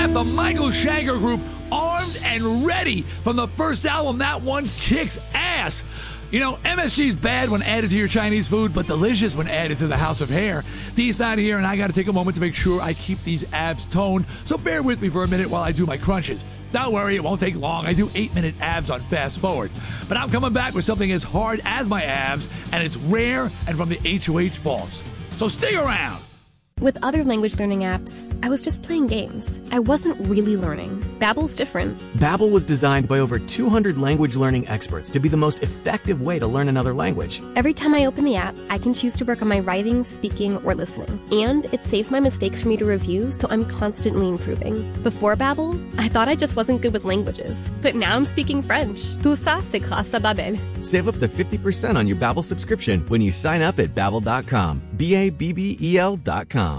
got the Michael Schenker Group armed and ready from the first album. That one kicks ass. You know, MSG is bad when added to your Chinese food, but delicious when added to the House of Hair. Dee's not here, and I got to take a moment to make sure I keep these abs toned, so bear with me for a minute while I do my crunches. Don't worry, it won't take long. I do 8-minute abs on fast forward. But I'm coming back with something as hard as my abs, and it's rare and from the HOH Vaults. So stick around. With other language learning apps, I was just playing games. I wasn't really learning. Babbel's different. Babbel was designed by over 200 language learning experts to be the most effective way to learn another language. Every time I open the app, I can choose to work on my writing, speaking, or listening. And it saves my mistakes for me to review, so I'm constantly improving. Before Babbel, I thought I just wasn't good with languages. But now I'm speaking French. Tout ça, c'est grâce à Babbel. Save up to 50% on your Babbel subscription when you sign up at Babbel.com. Babbel.com.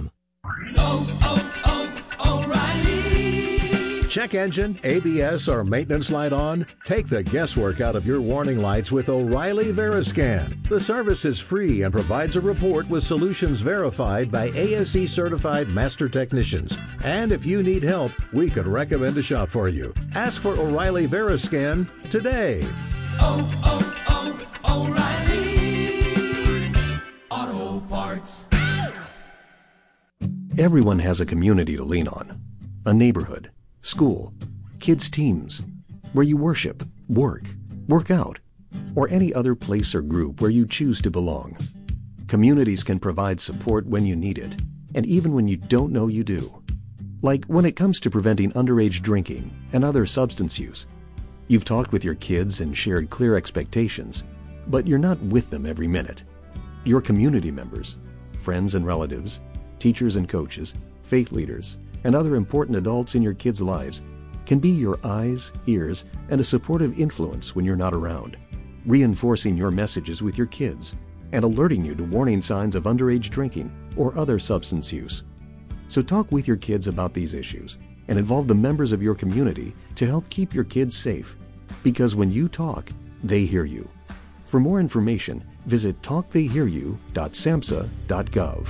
O'Reilly. Check engine, ABS, or maintenance light on? Take the guesswork out of your warning lights with O'Reilly Veriscan. The service is free and provides a report with solutions verified by ASE certified master technicians. And if you need help, we could recommend a shop for you. Ask for O'Reilly Veriscan today. O'Reilly Auto Parts. Everyone has a community to lean on. A neighborhood, school, kids' teams, where you worship, work out, or any other place or group where you choose to belong. Communities can provide support when you need it, and even when you don't know you do. Like when it comes to preventing underage drinking and other substance use. You've talked with your kids and shared clear expectations, but you're not with them every minute. Your community members, friends and relatives, teachers and coaches, faith leaders, and other important adults in your kids' lives can be your eyes, ears, and a supportive influence when you're not around, reinforcing your messages with your kids and alerting you to warning signs of underage drinking or other substance use. So talk with your kids about these issues and involve the members of your community to help keep your kids safe. Because when you talk, they hear you. For more information, visit talktheyhearyou.samhsa.gov.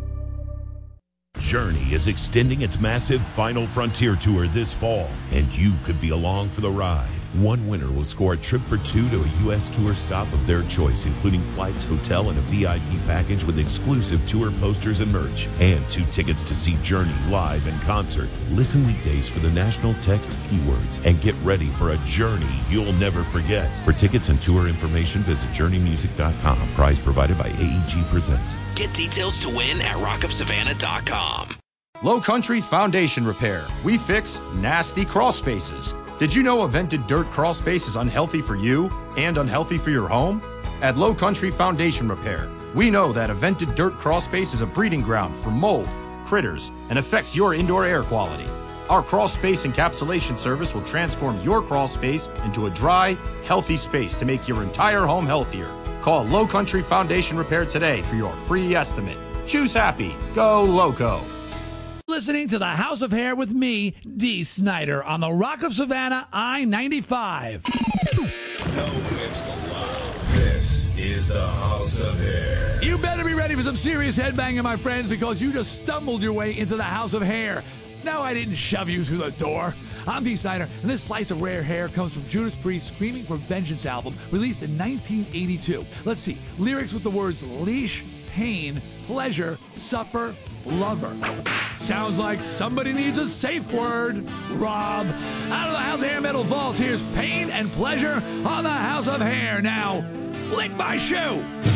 Journey is extending its massive Final Frontier Tour this fall, and you could be along for the ride. One winner will score a trip for two to a U.S. tour stop of their choice, including flights, hotel, and a VIP package with exclusive tour posters and merch, and 2 tickets to see Journey live in concert. Listen weekdays for the national text keywords and get ready for a journey you'll never forget. For tickets and tour information, visit journeymusic.com. Prize provided by AEG Presents. Get details to win at rockofsavannah.com. Low Country Foundation Repair. We fix nasty crawl spaces. Did you know a vented dirt crawl space is unhealthy for you and unhealthy for your home? At Low Country Foundation Repair, we know that a vented dirt crawl space is a breeding ground for mold, critters, and affects your indoor air quality. Our crawl space encapsulation service will transform your crawl space into a dry, healthy space to make your entire home healthier. Call Low Country Foundation Repair today for your free estimate. Choose happy. Go Loco. Listening to the House of Hair with me, Dee Snider, on the Rock of Savannah, I-95. No whips allowed. This is the House of Hair. You better be ready for some serious headbanging, my friends, because you just stumbled your way into the House of Hair. No, I didn't shove you through the door. I'm Dee Snider, and this slice of rare hair comes from Judas Priest's Screaming for Vengeance album, released in 1982. Let's see, lyrics with the words leash, pain, pleasure, suffer, lover. Sounds like somebody needs a safe word. Rob. Out of the House of Hair Metal Vault, here's Pain and Pleasure on the House of Hair. Now, lick my shoe.